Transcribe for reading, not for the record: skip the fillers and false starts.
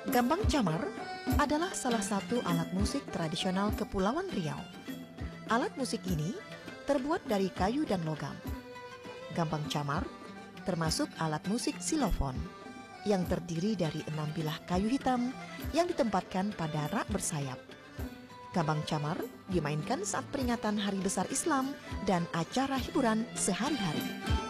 Gambang camar adalah salah satu alat musik tradisional Kepulauan Riau. Alat musik ini terbuat dari kayu dan logam. Gambang camar termasuk alat musik silofon yang terdiri dari 6 bilah kayu hitam yang ditempatkan pada rak bersayap. Gambang camar dimainkan saat peringatan Hari Besar Islam dan acara hiburan sehari-hari.